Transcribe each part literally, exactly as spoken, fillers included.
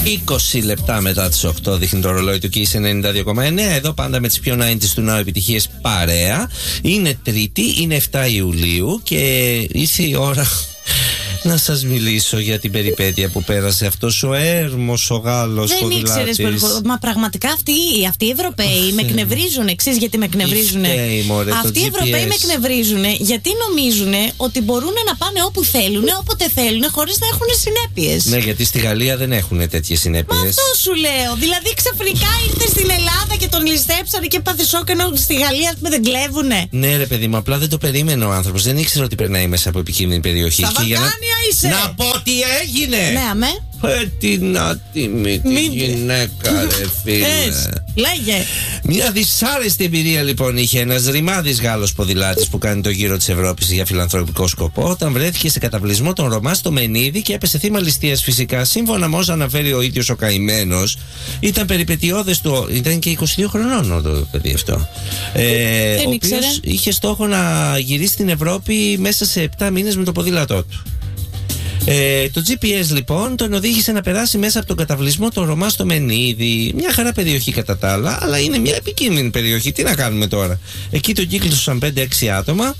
είκοσι λεπτά μετά τις οκτώ δείχνει το ρολόι του Kiss ενενήντα δύο κόμμα εννέα. Εδώ πάντα με τις πιο ενενήντα του Now επιτυχίες παρέα. Είναι Τρίτη, είναι εφτά Ιουλίου και ήρθε η ώρα να σας μιλήσω για την περιπέτεια που πέρασε αυτός ο έρμος ο Γάλλος Δεν ποδηλάτης. ήξερες, μα πραγματικά αυτοί, αυτοί οι Ευρωπαίοι με εκνευρίζουν. Εξής γιατί με εκνευρίζουν. Αυτοί οι Ευρωπαίοι με εκνευρίζουν γιατί νομίζουν ότι μπορούν να πάνε όπου θέλουν, όποτε θέλουν, χωρίς να έχουν συνέπειες. Ναι, γιατί στη Γαλλία δεν έχουν τέτοιες συνέπειες. Μα αυτό σου λέω. Δηλαδή ξαφνικά ήρθε στην Ελλάδα και τον ληστέψανε και πάθε σοκ, ενώ στη Γαλλία ας πούμε δεν κλέβουνε. Ναι, ρε παιδί μου, απλά δεν το περίμενε ο άνθρωπος. Δεν ήξερε ότι περνάει μέσα από επικίνδυνη περιοχή. Στα Βαλκάνια είσαι. Να πω τι έγινε! Ναι, αμέ. Ε, την άτιμη τη γυναίκα, ρε φίλε. Λέγε. Μια δυσάρεστη εμπειρία λοιπόν είχε ένας ρημάδης Γάλλος ποδηλάτης που κάνει το γύρο της Ευρώπης για φιλανθρωπικό σκοπό, όταν βρέθηκε σε καταβλισμό των Ρωμά στο Μενίδη και έπεσε θύμα ληστείας φυσικά. Σύμφωνα με όσα αναφέρει ο ίδιος ο καημένος, ήταν περιπετειώδες του. Ήταν και είκοσι δύο χρονών το παιδί αυτό. Ε, ο οποίος είχε στόχο να γυρίσει στην Ευρώπη μέσα σε επτά μήνες με το ποδήλατό του. Ε, το τζι πι ες λοιπόν τον οδήγησε να περάσει μέσα από τον καταβλισμό των Ρωμά στο Μενίδη. Μια χαρά περιοχή κατά τα άλλα, αλλά είναι μια επικίνδυνη περιοχή. Τι να κάνουμε τώρα? Εκεί τον κύκλωσαν πέντε έξι άτομα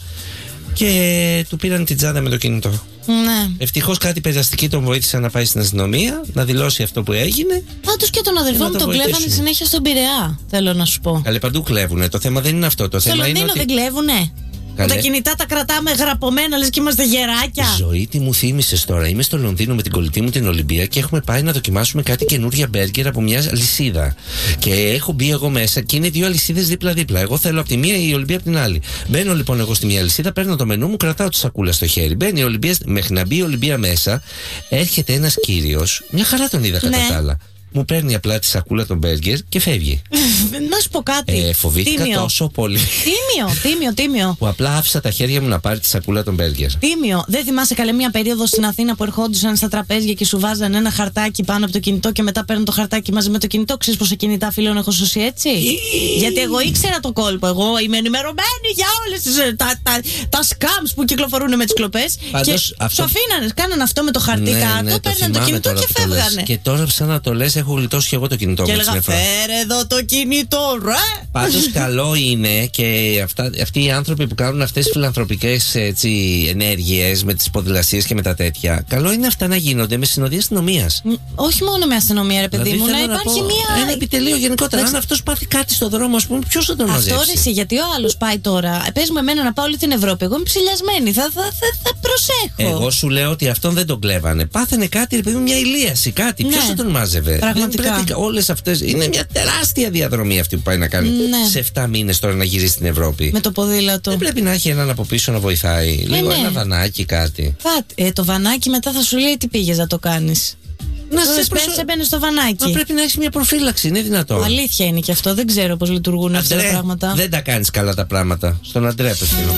και του πήραν την τσάντα με το κινητό. Ναι. Ευτυχώς κάτι περαστικοί τον βοήθησαν να πάει στην αστυνομία, να δηλώσει αυτό που έγινε. Πάντως και τον αδερφό μου τον κλέβανε συνέχεια στον Πειραιά. Θέλω να σου πω. Καλέ, παντού κλέβουνε. Το θέμα δεν είναι αυτό. Το στο θέμα Λονδίνο είναι ότι... δεν κλέβουνε. Καλέ. Τα κινητά τα κρατάμε γραπωμένα, λες και είμαστε γεράκια. Ζωή, τι μου θύμισες τώρα. Είμαι στο Λονδίνο με την κολλητή μου την Ολυμπία και έχουμε πάει να δοκιμάσουμε κάτι καινούργια μπέργκερ από μια αλυσίδα. Και έχω μπει εγώ μέσα και είναι δύο αλυσίδες δίπλα-δίπλα. Εγώ θέλω από τη μία, η Ολυμπία από την άλλη. Μπαίνω λοιπόν εγώ στη μία αλυσίδα, παίρνω το μενού μου, κρατάω τη σακούλα στο χέρι. Μπαίνει η Ολυμπία, μέχρι να μπει η Ολυμπία μέσα, έρχεται ένας κύριος, μια χαρά τον είδα κατά τα άλλα. Μου παίρνει απλά τη σακούλα τον μπέργκερ και φεύγει. Να σου πω κάτι. Ε, φοβήθηκα τίμιο. τόσο πολύ. Τίμιο, τίμιο, τίμιο. Που απλά άφησα τα χέρια μου να πάρει τη σακούλα τον μπέργκερ. Τίμιο. Δεν θυμάσαι καλέ μια περίοδο στην Αθήνα που ερχόντουσαν στα τραπέζια και σου βάζαν ένα χαρτάκι πάνω από το κινητό και μετά παίρνουν το χαρτάκι μαζί με το κινητό? Ξέρεις πόσα κινητά φίλων έχω σώσει έτσι? Γιατί εγώ ήξερα το κόλπο. Εγώ είμαι ενημερωμένη για όλες τις τα, τα, τα scams που κυκλοφορούν με τις κλοπές. Και αυτό... σου αφήνανε, κάνανε αυτό με το χαρτί ναι, κάτω, ναι, παίρναν το, το κινητό και φεύγανε. Και τώρα σαν να το λες, έχω γλιτώσει και εγώ το κινητό μου. Και έλεγα φέρε εδώ το κινητό, ρε! Πάντως καλό είναι και αυτά, αυτοί οι άνθρωποι που κάνουν αυτές τις φιλανθρωπικές έτσι, ενέργειες με τις ποδηλασίες και με τα τέτοια, καλό είναι αυτά να γίνονται με συνοδεία αστυνομίας. Όχι μόνο με αστυνομία, ρε παιδί δηλαδή, μου, να υπάρχει να μια. Ένα επιτελείο γενικότερα. Λέξε... Αν αυτός πάθει κάτι στον δρόμο, ας πούμε, ποιος θα τον μαζέψει? Αυτό ρε, γιατί ο άλλος πάει τώρα. Πες μου εμένα να πάω όλη την Ευρώπη. Εγώ είμαι ψηλιασμένη. Θα, θα, θα, θα προσέχω. Εγώ σου λέω ότι αυτόν δεν τον κλέβανε. Πάθαινε κάτι, ρε παιδί μου, μια ηλίαση, κάτι. Ναι. Ποιος θα τον μάζευε? Πραγματικά. Όλες αυτές είναι μια τεράστια διαδρομή αυτή που πάει να κάνει ναι. σε επτά μήνες τώρα να γυρίσει στην Ευρώπη. Με το ποδήλατο. Δεν πρέπει να έχει έναν από πίσω να βοηθάει. Ε, Λίγο ναι. ένα βανάκι, κάτι. Ε, το βανάκι μετά θα σου λέει τι πήγες να το κάνεις. Να σε προσω... έμπαινε στο βανάκι. Μα πρέπει να έχει μια προφύλαξη, είναι δυνατό. Αλήθεια είναι και αυτό. Δεν ξέρω πώς λειτουργούν αυτά τα πράγματα. Δεν τα κάνεις καλά τα πράγματα. Στον Αντρέα απευθύνομαι.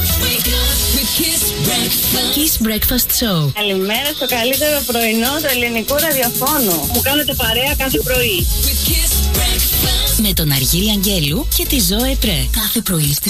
Kiss Breakfast Show. Καλημέρα στο καλύτερο πρωινό του ελληνικού ραδιοφώνου. Μου κάνετε παρέα κάθε πρωί. Με τον Αργύρι Αγγέλου και τη Ζωέ Πρέ. Κάθε πρωί.